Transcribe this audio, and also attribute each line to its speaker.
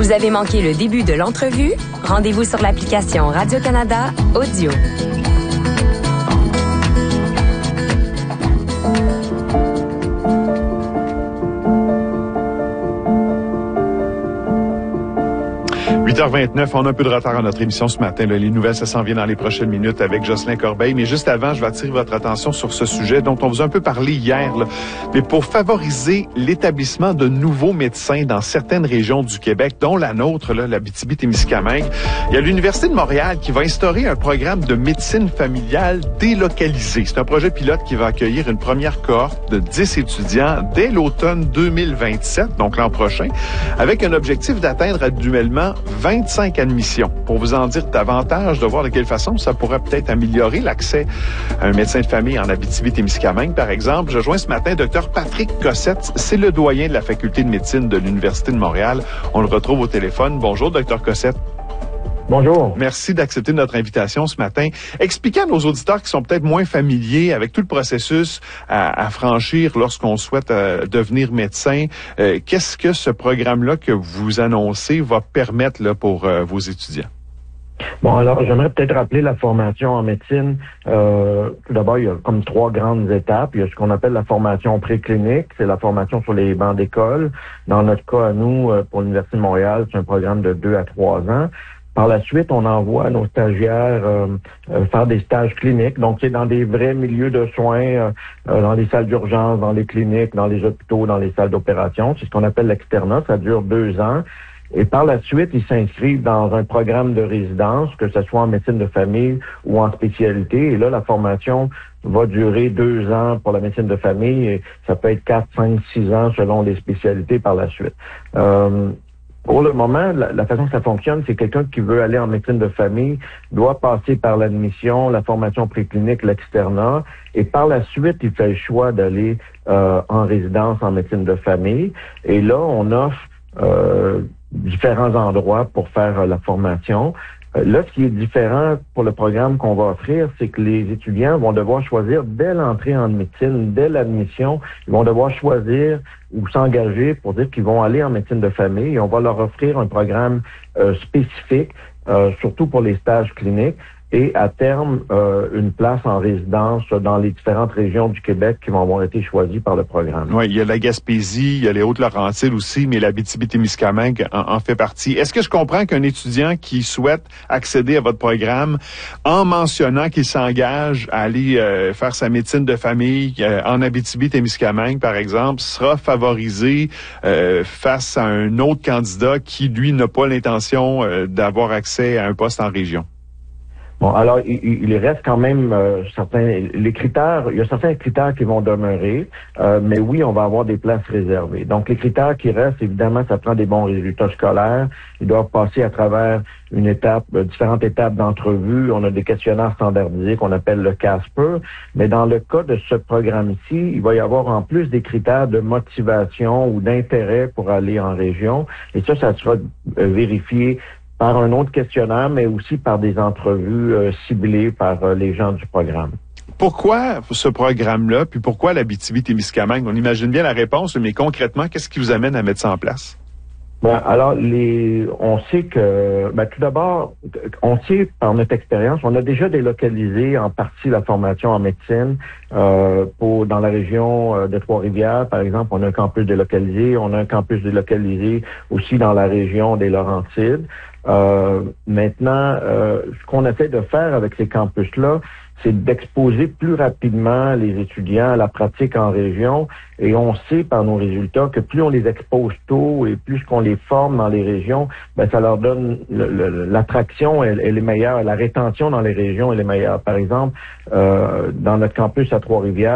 Speaker 1: Vous avez manqué le début de l'entrevue? Rendez-vous sur l'application Radio-Canada Audio.
Speaker 2: « 8h29, on a un peu de retard à notre émission ce matin. Là, les nouvelles, ça s'en vient dans les prochaines minutes avec Jocelyn Corbeil. Mais juste avant, je vais attirer votre attention sur ce sujet dont on vous a un peu parlé hier. Là. Mais pour favoriser l'établissement de nouveaux médecins dans certaines régions du Québec, dont la nôtre, là, l'Abitibi-Témiscamingue, il y a l'Université de Montréal qui va instaurer un programme de médecine familiale délocalisée. C'est un projet pilote qui va accueillir une première cohorte de 10 étudiants dès l'automne 2027, donc l'an prochain, avec un objectif d'atteindre annuellement 25 admissions. Pour vous en dire davantage, de voir de quelle façon ça pourrait peut-être améliorer l'accès à un médecin de famille en Abitibi-Témiscamingue, par exemple, je joins ce matin Dr Patrick Cossette. C'est le doyen de la faculté de médecine de l'Université de Montréal. On le retrouve au téléphone. Bonjour, Dr Cossette.
Speaker 3: Bonjour.
Speaker 2: Merci d'accepter notre invitation ce matin. Expliquez à nos auditeurs qui sont peut-être moins familiers avec tout le processus à franchir lorsqu'on souhaite devenir médecin, qu'est-ce que ce programme-là que vous annoncez va permettre là, pour vos étudiants?
Speaker 3: Bon, alors, j'aimerais peut-être rappeler la formation en médecine. Tout d'abord, il y a comme 3 grandes étapes. Il y a ce qu'on appelle la formation préclinique. C'est la formation sur les bancs d'école. Dans notre cas, à nous, pour l'Université de Montréal, c'est un programme de 2 à 3 ans. Par la suite, on envoie nos stagiaires faire des stages cliniques. Donc, c'est dans des vrais milieux de soins, dans les salles d'urgence, dans les cliniques, dans les hôpitaux, dans les salles d'opération. C'est ce qu'on appelle l'externat. Ça dure 2 ans. Et par la suite, ils s'inscrivent dans un programme de résidence, que ce soit en médecine de famille ou en spécialité. Et là, la formation va durer 2 ans pour la médecine de famille. Et ça peut être 4, 5, 6 ans selon les spécialités par la suite. Pour le moment, la façon que ça fonctionne, c'est quelqu'un qui veut aller en médecine de famille doit passer par l'admission, la formation préclinique, l'externat, et par la suite, il fait le choix d'aller en résidence en médecine de famille. Et là, on offre différents endroits pour faire la formation. Là, ce qui est différent pour le programme qu'on va offrir, c'est que les étudiants vont devoir choisir dès l'entrée en médecine, dès l'admission, ils vont devoir choisir ou s'engager pour dire qu'ils vont aller en médecine de famille. Et on va leur offrir un programme spécifique, surtout pour les stages cliniques, et à terme, une place en résidence dans les différentes régions du Québec qui vont avoir été choisies par le programme.
Speaker 2: Oui, il y a la Gaspésie, il y a les Hautes-Laurentides aussi, mais l'Abitibi-Témiscamingue en fait partie. Est-ce que je comprends qu'un étudiant qui souhaite accéder à votre programme, en mentionnant qu'il s'engage à aller faire sa médecine de famille en Abitibi-Témiscamingue, par exemple, sera favorisé face à un autre candidat qui, lui, n'a pas l'intention d'avoir accès à un poste en région?
Speaker 3: Bon, alors, il reste quand même les critères, il y a certains critères qui vont demeurer, mais oui, on va avoir des places réservées. Donc, les critères qui restent, évidemment, ça prend des bons résultats scolaires. Ils doivent passer à travers différentes étapes d'entrevue. On a des questionnaires standardisés qu'on appelle le CASPER. Mais dans le cas de ce programme-ci, il va y avoir en plus des critères de motivation ou d'intérêt pour aller en région. Et ça sera vérifié par un autre questionnaire, mais aussi par des entrevues ciblées par les gens du programme.
Speaker 2: Pourquoi ce programme-là, puis pourquoi l'Abitibi-Témiscamingue? On imagine bien la réponse, mais concrètement, qu'est-ce qui vous amène à mettre ça en place?
Speaker 3: Ben, alors, on sait que, tout d'abord, on sait par notre expérience, on a déjà délocalisé en partie la formation en médecine dans la région de Trois-Rivières, par exemple. On a un campus délocalisé, on a un campus délocalisé aussi dans la région des Laurentides. Maintenant, ce qu'on essaie de faire avec ces campus-là, c'est d'exposer plus rapidement les étudiants à la pratique en région. Et on sait par nos résultats que plus on les expose tôt et plus qu'on les forme dans les régions, ça leur donne l'attraction, elle est meilleure, la rétention dans les régions, elle est meilleure. Par exemple, dans notre campus à Trois-Rivières,